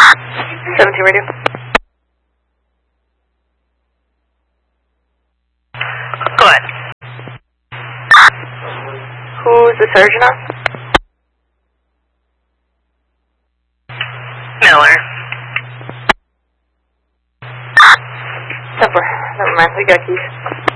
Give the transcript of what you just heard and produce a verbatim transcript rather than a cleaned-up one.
seventeen radio. Go ahead. Who's the surgeon on? Miller. Temper. Never mind, we got keys.